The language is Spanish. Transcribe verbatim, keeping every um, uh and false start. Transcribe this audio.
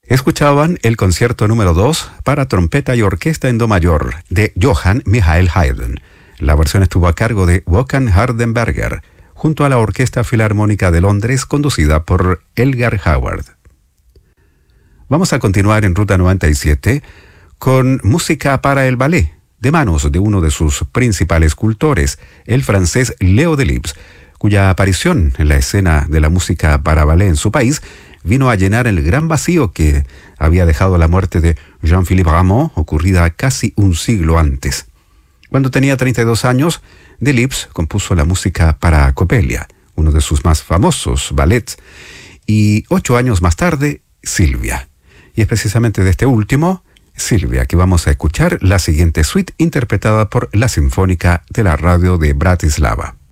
Escuchaban el concierto número dos para trompeta y orquesta en do mayor de Johann Michael Haydn. La versión estuvo a cargo de Håkan Hardenberger, junto a la Orquesta Filarmónica de Londres, conducida por Elgar Howard. Vamos a continuar en Ruta noventa y siete con música para el ballet, de manos de uno de sus principales cultores, el francés Leo Delibes, cuya aparición en la escena de la música para ballet en su país vino a llenar el gran vacío que había dejado la muerte de Jean-Philippe Rameau, ocurrida casi un siglo antes. Cuando tenía treinta y dos años, Delibes compuso la música para Coppelia, uno de sus más famosos ballets, y ocho años más tarde, Silvia. Y es precisamente de este último, Silvia, que vamos a escuchar la siguiente suite interpretada por la Sinfónica de la Radio de Bratislava.